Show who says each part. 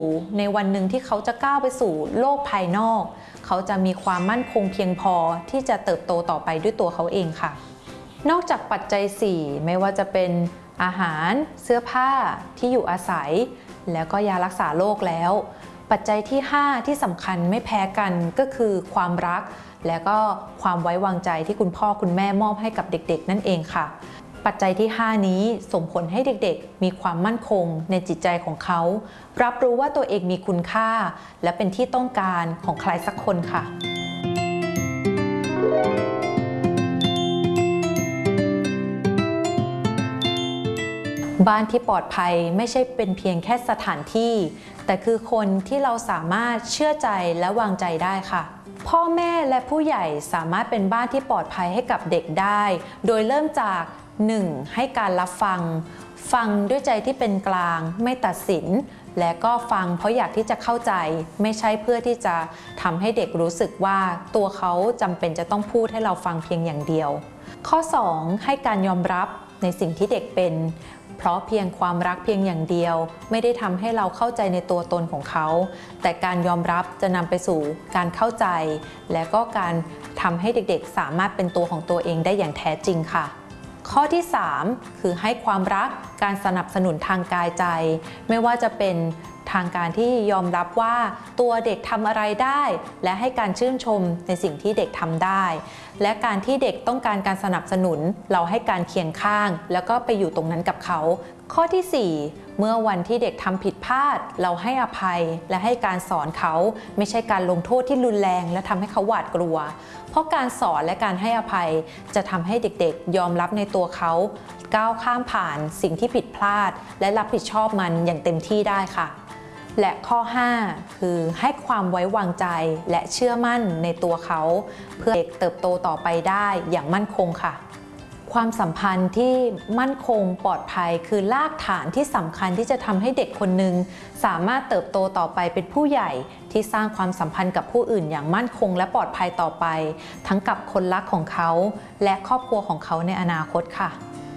Speaker 1: ในวันหนึ่งที่เขาจะก้าวไปสู่โลกภายนอกเขาจะมีความมั่นคงเพียงพอที่จะเติบโตต่อไปด้วยตัวเขาเองค่ะนอกจากปัจจัย4ไม่ว่าจะเป็นอาหารเสื้อผ้าที่อยู่อาศัยแล้วก็ยารักษาโรคแล้วปัจจัยที่5ที่สำคัญไม่แพ้กันก็คือความรักและก็ความไว้วางใจที่คุณพ่อคุณแม่มอบให้กับเด็กๆนั่นเองค่ะปัจจัยที่5นี้ส่งผลให้เด็กๆมีความมั่นคงในจิตใจของเขารับรู้ว่าตัวเองมีคุณค่าและเป็นที่ต้องการของใครสักคนค่ะบ้านที่ปลอดภัยไม่ใช่เป็นเพียงแค่สถานที่แต่คือคนที่เราสามารถเชื่อใจและวางใจได้ค่ะพ่อแม่และผู้ใหญ่สามารถเป็นบ้านที่ปลอดภัยให้กับเด็กได้โดยเริ่มจาก 1. ให้การรับฟังด้วยใจที่เป็นกลางไม่ตัดสินและก็ฟังเพราะอยากที่จะเข้าใจไม่ใช่เพื่อที่จะทำให้เด็กรู้สึกว่าตัวเขาจำเป็นจะต้องพูดให้เราฟังเพียงอย่างเดียวข้อ 2. ให้การยอมรับในสิ่งที่เด็กเป็นเพราะเพียงความรักเพียงอย่างเดียวไม่ได้ทำให้เราเข้าใจในตัวตนของเขาแต่การยอมรับจะนำไปสู่การเข้าใจและก็การทำให้เด็กๆสามารถเป็นตัวของตัวเองได้อย่างแท้จริงค่ะข้อที่3คือให้ความรักการสนับสนุนทางกายใจไม่ว่าจะเป็นทางการที่ยอมรับว่าตัวเด็กทำอะไรได้และให้การชื่นชมในสิ่งที่เด็กทำได้และการที่เด็กต้องการการสนับสนุนเราให้การเคียงข้างแล้วก็ไปอยู่ตรงนั้นกับเขาข้อที่4เมื่อวันที่เด็กทำผิดพลาดเราให้อภัยและให้การสอนเขาไม่ใช่การลงโทษที่รุนแรงและทำให้เขาหวาดกลัวเพราะการสอนและการให้อภัยจะทำให้เด็กๆยอมรับในตัวเขาก้าวข้ามผ่านสิ่งที่ผิดพลาดและรับผิดชอบมันอย่างเต็มที่ได้ค่ะและข้อ5คือให้ความไว้วางใจและเชื่อมั่นในตัวเขาเพื่อเด็กเติบโตต่อไปได้อย่างมั่นคงค่ะความสัมพันธ์ที่มั่นคงปลอดภัยคือรากฐานที่สำคัญที่จะทำให้เด็กคนหนึ่งสามารถเติบโตต่อไปเป็นผู้ใหญ่ที่สร้างความสัมพันธ์กับผู้อื่นอย่างมั่นคงและปลอดภัยต่อไปทั้งกับคนรักของเขาและครอบครัวของเขาในอนาคตค่ะ